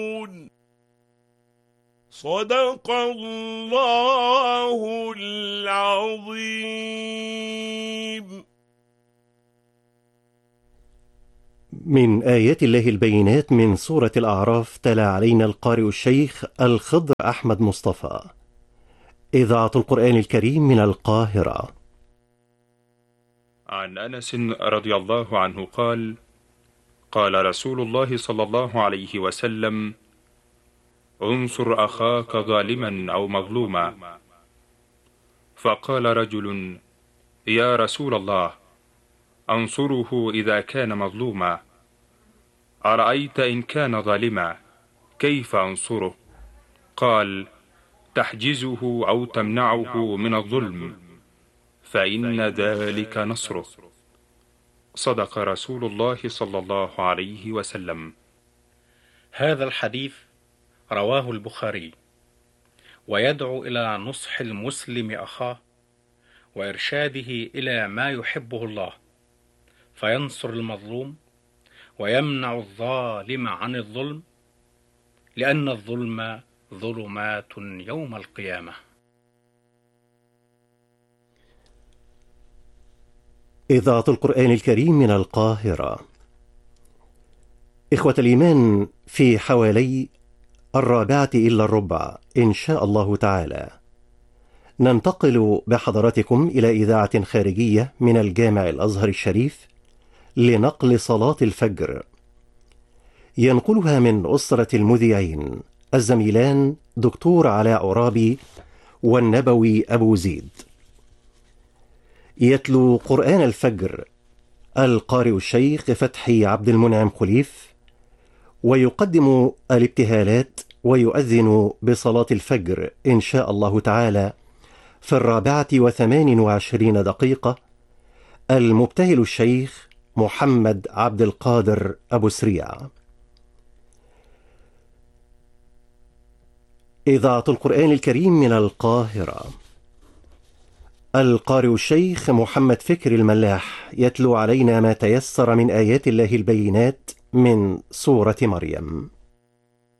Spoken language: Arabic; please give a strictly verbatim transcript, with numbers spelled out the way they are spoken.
صدق الله العظيم. من آيات الله البينات من سورة الأعراف تلا علينا القارئ الشيخ الخضر أحمد مصطفى. إذاعة القرآن الكريم من القاهرة. عن أنس رضي الله عنه قال: قال رسول الله صلى الله عليه وسلم: انصر أخاك ظالما أو مظلوما. فقال رجل: يا رسول الله، أنصره إذا كان مظلوما، أرأيت إن كان ظالما كيف أنصره؟ قال: تحجزه أو تمنعه من الظلم، فإن ذلك نصره. صدق رسول الله صلى الله عليه وسلم. هذا الحديث رواه البخاري، ويدعو إلى نصح المسلم أخاه وإرشاده إلى ما يحبه الله، فينصر المظلوم ويمنع الظالم عن الظلم، لأن الظلم ظلمات يوم القيامة. إذاعة القرآن الكريم من القاهرة. إخوة الإيمان، في حوالي الرابعة إلا الربع إن شاء الله تعالى ننتقل بحضراتكم إلى إذاعة خارجية من الجامع الأزهر الشريف لنقل صلاة الفجر، ينقلها من أسرة المذيعين الزميلان دكتور علاء عرابي والنبوي أبو زيد. يتلو قرآن الفجر القارئ الشيخ فتحي عبد المنعم خليف، ويقدم الابتهالات ويؤذن بصلاة الفجر إن شاء الله تعالى في الرابعة وثمان وعشرين دقيقة المبتهل الشيخ محمد عبد القادر أبو سريع. إذاعة القرآن الكريم من القاهرة. القارئ الشيخ محمد فكر الملاح يتلو علينا ما تيسر من آيات الله البينات من سورة مريم.